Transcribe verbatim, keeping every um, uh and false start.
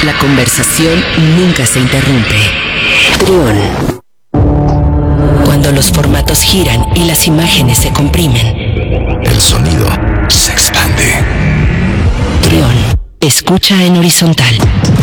La conversación nunca se interrumpe. Trión. Cuando los formatos giran y las imágenes se comprimen, el sonido se expande. Trión. Escucha en horizontal.